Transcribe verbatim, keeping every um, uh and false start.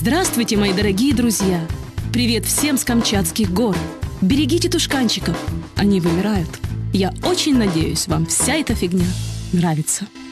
Здравствуйте, мои дорогие друзья! Привет всем с Камчатских гор! Берегите тушканчиков, они вымирают. Я очень надеюсь, вам вся эта фигня нравится.